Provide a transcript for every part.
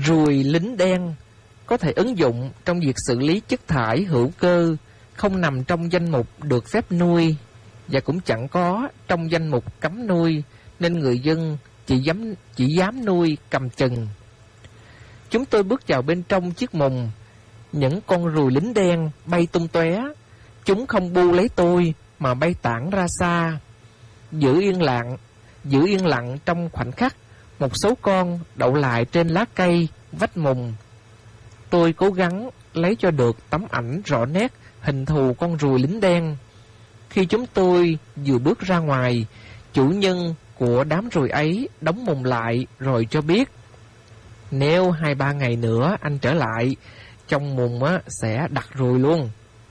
Ruồi lính đen có thể ứng dụng trong việc xử lý chất thải hữu cơ, không nằm trong danh mục được phép nuôi và cũng chẳng có trong danh mục cấm nuôi, nên người dân chỉ dám nuôi cầm chừng. Chúng tôi bước vào bên trong chiếc mùng. Những con ruồi lính đen bay tung tóe. Chúng không bu lấy tôi mà bay tản ra xa. Giữ yên lặng trong khoảnh khắc, một số con đậu lại trên lá cây vách mùng. Tôi cố gắng lấy cho được tấm ảnh rõ nét hình thù con ruồi lính đen. Khi chúng tôi vừa bước ra ngoài, chủ nhân của đám ruồi ấy đóng mùng lại rồi cho biết: nếu 2-3 ngày nữa anh trở lại, trong mùng sẽ đặt ruồi luôn.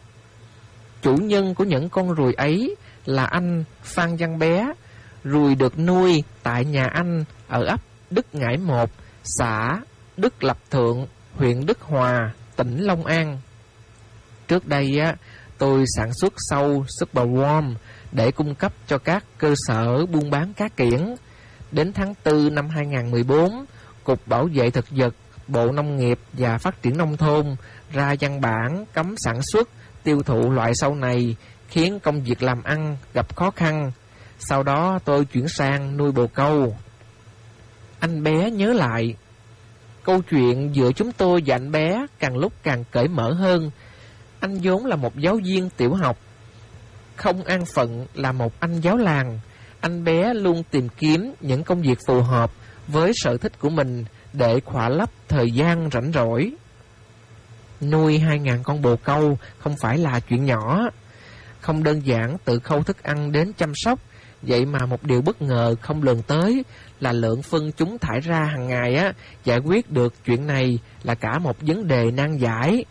Chủ nhân của những con ruồi ấy là anh Phan Văn Bé. Ruồi được nuôi tại nhà anh ở ấp Đức Ngãi 1, xã Đức Lập Thượng, huyện Đức Hòa, tỉnh Long An. Trước đây tôi sản xuất sâu Superworm để cung cấp cho các cơ sở buôn bán cá kiển. Đến tháng 4 năm 2014, Cục Bảo vệ Thực vật, Bộ Nông nghiệp và Phát triển Nông thôn ra văn bản cấm sản xuất, tiêu thụ loại sâu này, khiến công việc làm ăn gặp khó khăn. Sau đó tôi chuyển sang nuôi bồ câu. Anh Bé nhớ lại, câu chuyện giữa chúng tôi và anh Bé càng lúc càng cởi mở hơn. Anh vốn là một giáo viên tiểu học, không an phận là một anh giáo làng. Anh Bé luôn tìm kiếm những công việc phù hợp với sở thích của mình để khỏa lấp thời gian rảnh rỗi. Nuôi 2.000 con bồ câu không phải là chuyện nhỏ. Không đơn giản từ khâu thức ăn đến chăm sóc. Vậy mà một điều bất ngờ không lường tới là lượng phân chúng thải ra hàng ngày giải quyết được chuyện này là cả một vấn đề nan giải.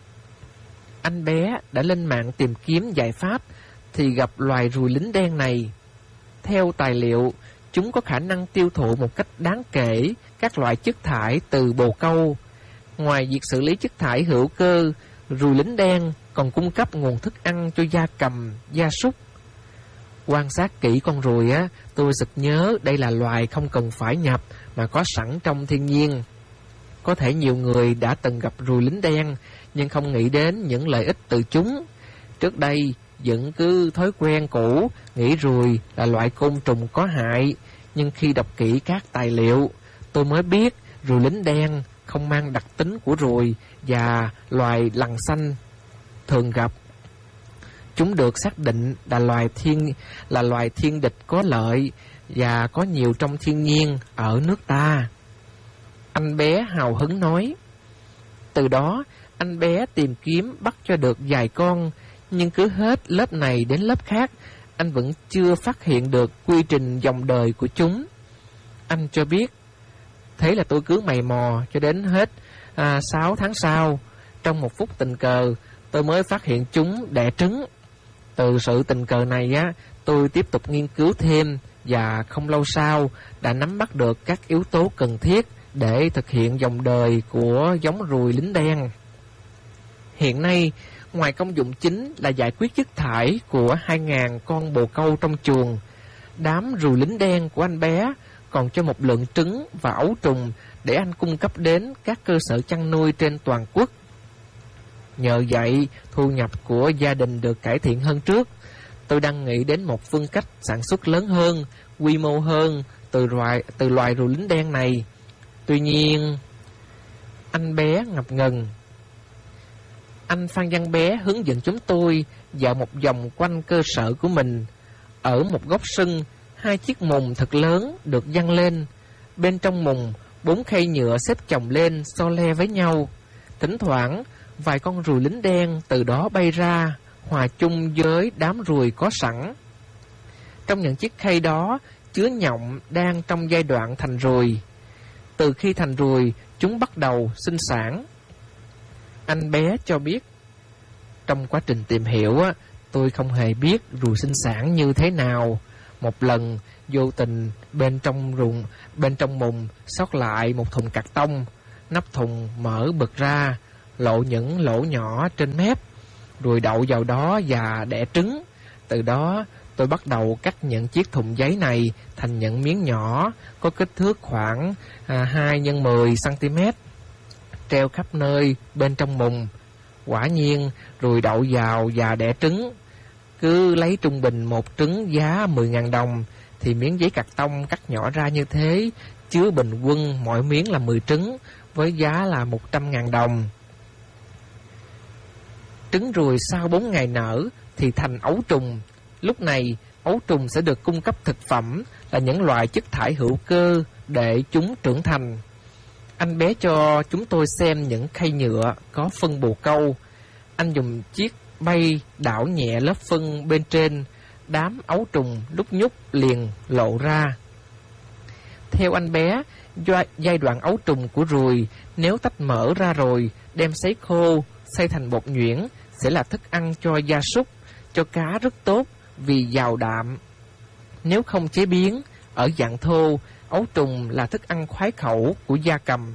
Anh Bé đã lên mạng tìm kiếm giải pháp thì gặp loài ruồi lính đen này. Theo tài liệu, chúng có khả năng tiêu thụ một cách đáng kể các loại chất thải từ bồ câu. Ngoài việc xử lý chất thải hữu cơ, ruồi lính đen còn cung cấp nguồn thức ăn cho gia cầm, gia súc. Quan sát kỹ con ruồi tôi sực nhớ đây là loài không cần phải nhập mà có sẵn trong thiên nhiên. Có thể nhiều người đã từng gặp ruồi lính đen nhưng không nghĩ đến những lợi ích từ chúng. Trước đây vẫn cứ thói quen cũ nghĩ ruồi là loại côn trùng có hại, nhưng khi đọc kỹ các tài liệu, tôi mới biết ruồi lính đen không mang đặc tính của ruồi và loài lằn xanh thường gặp. Chúng được xác định là loài thiên địch có lợi và có nhiều trong thiên nhiên ở nước ta. Anh Bé hào hứng nói. Từ đó, anh Bé tìm kiếm bắt cho được vài con, nhưng cứ hết lớp này đến lớp khác, anh vẫn chưa phát hiện được quy trình dòng đời của chúng. Anh cho biết, thế là tôi cứ mày mò cho đến hết 6 tháng sau. Trong một phút tình cờ, tôi mới phát hiện chúng đẻ trứng. Từ sự tình cờ này tôi tiếp tục nghiên cứu thêm và không lâu sau đã nắm bắt được các yếu tố cần thiết để thực hiện dòng đời của giống ruồi lính đen. Hiện nay, ngoài công dụng chính là giải quyết chất thải của 2.000 con bồ câu trong chuồng, đám ruồi lính đen của anh Bé còn cho một lượng trứng và ấu trùng để anh cung cấp đến các cơ sở chăn nuôi trên toàn quốc. Nhờ vậy, thu nhập của gia đình được cải thiện hơn trước. Tôi đang nghĩ đến một phương cách sản xuất lớn hơn, quy mô hơn từ loài ruồi lính đen này. Tuy nhiên, anh Bé ngập ngừng. Anh Phan Văn Bé hướng dẫn chúng tôi dạo một vòng quanh cơ sở của mình. Ở một góc sân, 2 chiếc mùng thật lớn được giăng lên. Bên trong mùng, 4 khay nhựa xếp chồng lên so le với nhau. Thỉnh thoảng, vài con ruồi lính đen từ đó bay ra, hòa chung với đám ruồi có sẵn. Trong những chiếc khay đó chứa nhộng đang trong giai đoạn thành ruồi. Từ khi thành ruồi, chúng bắt đầu sinh sản. Anh Bé cho biết, trong quá trình tìm hiểu, tôi không hề biết ruồi sinh sản như thế nào. Một lần, vô tình bên trong mùng sót lại một thùng cạc tông. Nắp thùng mở bật ra, lộ những lỗ nhỏ trên mép, ruồi đậu vào đó và đẻ trứng. Từ đó, tôi bắt đầu cắt những chiếc thùng giấy này thành những miếng nhỏ, có kích thước khoảng 2 x 10 cm. treo khắp nơi bên trong mùng. Quả nhiên, ruồi đậu vào và đẻ trứng. Cứ lấy trung bình một trứng giá 10.000 đồng, thì miếng giấy cạc tông cắt nhỏ ra như thế, chứa bình quân mỗi miếng là 10 trứng, với giá là 100.000 đồng. Trứng ruồi sau 4 ngày nở thì thành ấu trùng. Lúc này, ấu trùng sẽ được cung cấp thực phẩm là những loại chất thải hữu cơ để chúng trưởng thành. Anh bé cho chúng tôi xem những khay nhựa có phân bồ câu. Anh dùng chiếc bay đảo nhẹ lớp phân bên trên, đám ấu trùng lúc nhúc liền lộ ra. Theo anh bé, giai đoạn ấu trùng của ruồi nếu tách mỡ ra rồi đem sấy khô, xay thành bột nhuyễn sẽ là thức ăn cho gia súc, cho cá rất tốt vì giàu đạm. Nếu không chế biến ở dạng thô, ấu trùng là thức ăn khoái khẩu của gia cầm.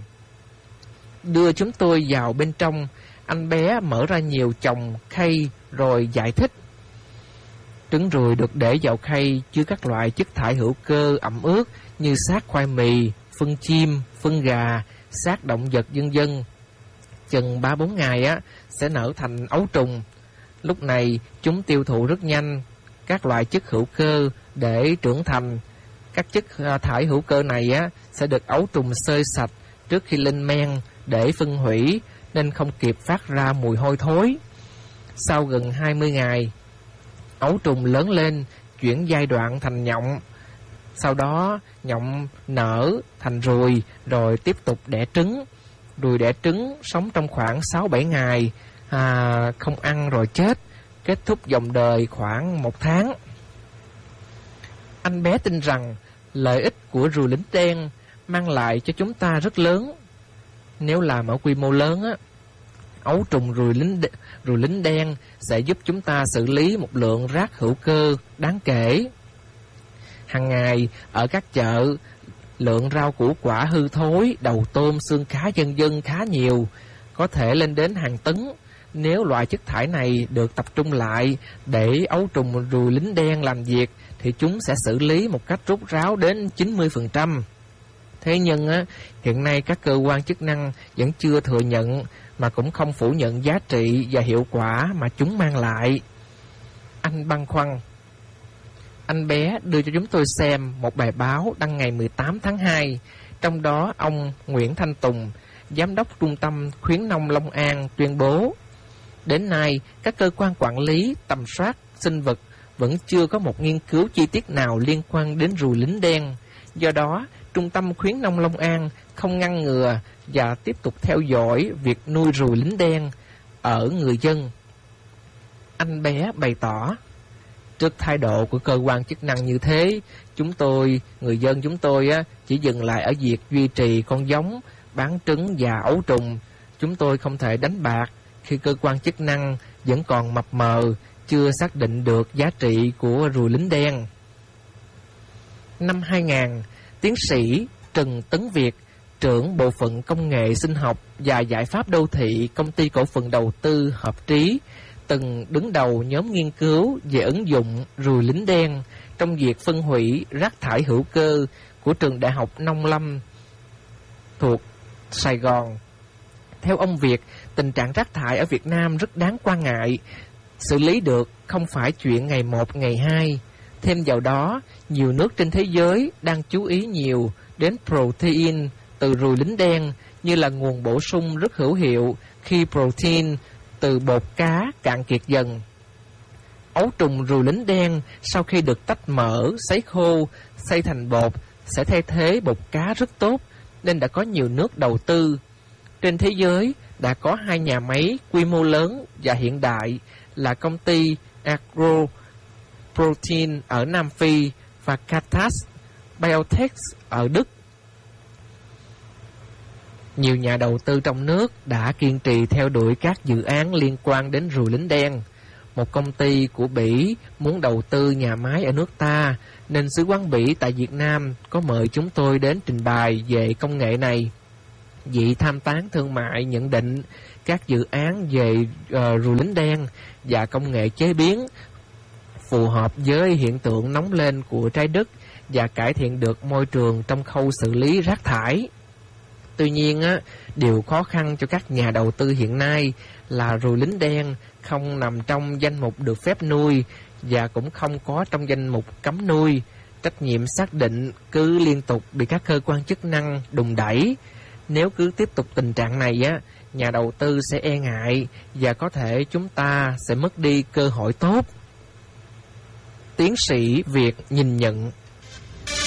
Đưa chúng tôi vào bên trong, anh bé mở ra nhiều chồng khay rồi giải thích. Trứng ruồi được để vào khay chứa các loại chất thải hữu cơ ẩm ướt như xác khoai mì, phân chim, phân gà, xác động vật vân vân. Chừng 3-4 ngày sẽ nở thành ấu trùng. Lúc này chúng tiêu thụ rất nhanh các loại chất hữu cơ để trưởng thành. Các chất thải hữu cơ này sẽ được ấu trùng xơi sạch trước khi lên men để phân hủy, nên không kịp phát ra mùi hôi thối. Sau gần 20 ngày, ấu trùng lớn lên, chuyển giai đoạn thành nhộng. Sau đó, nhộng nở thành ruồi, rồi tiếp tục đẻ trứng. Ruồi đẻ trứng sống trong khoảng 6-7 ngày, không ăn rồi chết, kết thúc vòng đời khoảng 1 tháng. Anh bé tin rằng lợi ích của ruồi lính đen mang lại cho chúng ta rất lớn. Nếu làm ở quy mô lớn, ấu trùng ruồi lính đen sẽ giúp chúng ta xử lý một lượng rác hữu cơ đáng kể. Hàng ngày ở các chợ, lượng rau củ quả hư thối, đầu tôm, xương cá vân vân khá nhiều, có thể lên đến hàng tấn. Nếu loại chất thải này được tập trung lại để ấu trùng ruồi lính đen làm việc, thì chúng sẽ xử lý một cách rốt ráo đến 90%. Thế nhưng hiện nay các cơ quan chức năng vẫn chưa thừa nhận mà cũng không phủ nhận giá trị và hiệu quả mà chúng mang lại. Anh băn khoăn. Anh bé đưa cho chúng tôi xem một bài báo đăng ngày 18 tháng 2. Trong đó ông Nguyễn Thanh Tùng, Giám đốc Trung tâm Khuyến nông Long An tuyên bố: đến nay, các cơ quan quản lý tầm soát sinh vật vẫn chưa có một nghiên cứu chi tiết nào liên quan đến ruồi lính đen. Do đó, Trung tâm Khuyến nông Long An không ngăn ngừa và tiếp tục theo dõi việc nuôi ruồi lính đen ở người dân. Anh bé bày tỏ. Trước thái độ của cơ quan chức năng như thế, người dân chúng tôi chỉ dừng lại ở việc duy trì con giống, bán trứng và ấu trùng. Chúng tôi không thể đánh bạc khi cơ quan chức năng vẫn còn mập mờ, chưa xác định được giá trị của ruồi lính đen. Năm 2000, tiến sĩ Trần Tấn Việt, trưởng bộ phận công nghệ sinh học và giải pháp đô thị công ty cổ phần đầu tư Hợp Trí, từng đứng đầu nhóm nghiên cứu về ứng dụng ruồi lính đen trong việc phân hủy rác thải hữu cơ của trường Đại học Nông lâm thuộc Sài Gòn. Theo ông Việt, tình trạng rác thải ở Việt Nam rất đáng quan ngại. Xử lý được không phải chuyện ngày 1, ngày 2. Thêm vào đó, nhiều nước trên thế giới đang chú ý nhiều đến protein từ ruồi lính đen như là nguồn bổ sung rất hữu hiệu khi protein từ bột cá cạn kiệt dần. Ấu trùng ruồi lính đen sau khi được tách mỡ, sấy khô, xay thành bột sẽ thay thế bột cá rất tốt, nên đã có nhiều nước đầu tư. Trên thế giới đã có 2 nhà máy quy mô lớn và hiện đại là công ty Agro Protein ở Nam Phi và Catas Biotech ở Đức. Nhiều nhà đầu tư trong nước đã kiên trì theo đuổi các dự án liên quan đến ruồi lính đen. Một công ty của Bỉ muốn đầu tư nhà máy ở nước ta, nên Sứ quán Bỉ tại Việt Nam có mời chúng tôi đến trình bày về công nghệ này. Vị tham tán thương mại nhận định các dự án về ruồi lính đen và công nghệ chế biến phù hợp với hiện tượng nóng lên của trái đất và cải thiện được môi trường trong khâu xử lý rác thải. Tuy nhiên, Điều khó khăn cho các nhà đầu tư hiện nay là ruồi lính đen không nằm trong danh mục được phép nuôi và cũng không có trong danh mục cấm nuôi. Trách nhiệm xác định cứ liên tục bị các cơ quan chức năng đùn đẩy. Nếu cứ tiếp tục tình trạng này nhà đầu tư sẽ e ngại và có thể chúng ta sẽ mất đi cơ hội tốt. Tiến sĩ Việt nhìn nhận.